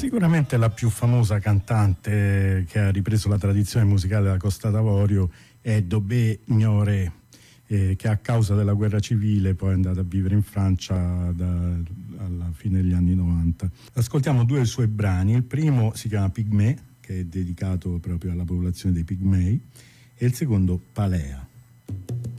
Sicuramente la più famosa cantante che ha ripreso la tradizione musicale della Costa d'Avorio è Dobé Gnoré, che a causa della guerra civile poi è andata a vivere in Francia alla fine degli anni 90. Ascoltiamo due dei suoi brani. Il primo si chiama Pygmée, che è dedicato proprio alla popolazione dei Pigmei, e il secondo Palea.